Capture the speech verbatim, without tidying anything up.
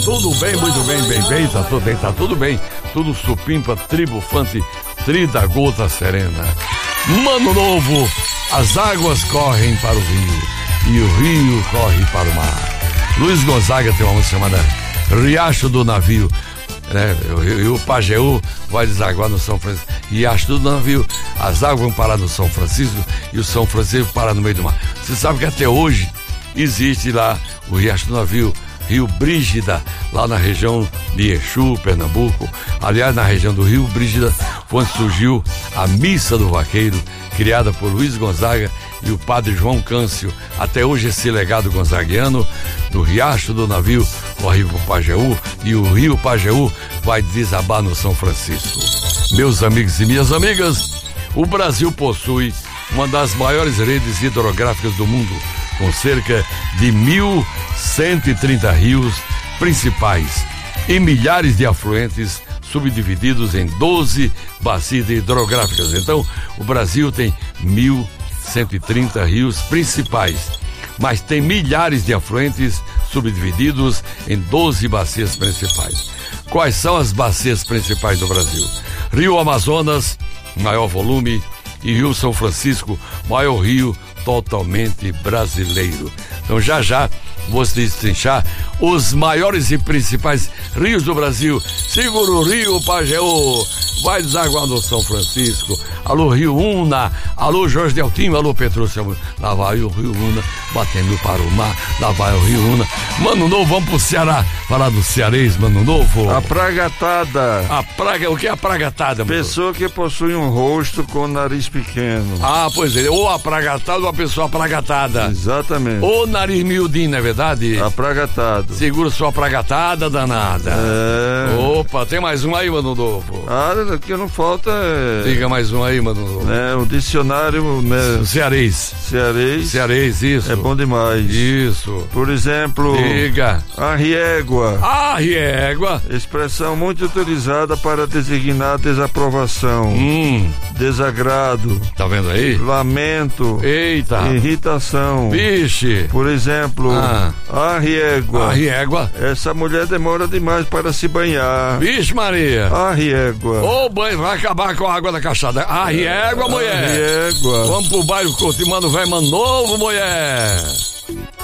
Tudo bem, muito bem, bem, bem, tá tudo bem, tá tudo bem. Tudo supimpa, tribufante, trida gota serena. Mano Novo, as águas correm para o rio e o rio corre para o mar. Luiz Gonzaga tem uma música chamada Riacho do Navio, né? E o Pajeú vai desaguar no São Francisco. Riacho do Navio, as águas vão parar no São Francisco e o São Francisco parar no meio do mar. Você sabe que até hoje existe lá o Riacho do Navio, Rio Brígida, lá na região de Exu, Pernambuco. Aliás, na região do Rio Brígida foi onde surgiu a Missa do Vaqueiro, criada por Luiz Gonzaga e o padre João Câncio. Até hoje esse legado gonzaguiano do Riacho do Navio corre para o Pajeú e o rio Pajeú vai desabar no São Francisco. Meus amigos e minhas amigas, o Brasil possui uma das maiores redes hidrográficas do mundo, com cerca de mil cento e trinta rios principais e milhares de afluentes subdivididos em doze bacias hidrográficas. Então, o Brasil tem mil cento e trinta rios principais, mas tem milhares de afluentes subdivididos em doze bacias principais. Quais são as bacias principais do Brasil? Rio Amazonas, maior volume, e Rio São Francisco, maior rio totalmente brasileiro. Então já já vou destrinchar os maiores e principais rios do Brasil. Segura o Rio Pajeú, vai desaguar no São Francisco. Alô Rio Una, alô Jorge Deltinho, alô Petrúcio. Lá vai o Rio Una, batendo para o mar, lá vai o Rio Una. Mano Novo, vamos pro Ceará, falar do cearês, Mano Novo. A pragatada. A praga, o que é a pragatada? Mano? Pessoa que possui um rosto com nariz pequeno. Ah, pois é, ou a pragatada ou a pessoa pragatada. Exatamente. Ou nariz miudinho, não é verdade? Apragatado. Segura sua pragatada danada. É. Opa, tem mais um aí, Mano Novo? Ah, o que não falta é... Diga mais um aí, Mano Novo. É, o dicionário, né? O cearês. Cearês. Cearês, isso. É bom demais. Isso. Por exemplo... Diga. Arriégua. Arriégua. Expressão muito utilizada para designar desaprovação. Hum. Desagrado. Tá vendo aí? Lamento. Eita. Irritação. Vixe. Por exemplo... Ah. Arriégua. Arriégua. Essa mulher demora demais para se banhar. Vixe Maria. Arriégua. Ô banho, vai acabar com a água da caixada. Arriégua, mulher. Arriégua. Vamos pro bairro Couto e manda o velho Mano Novo, mulher.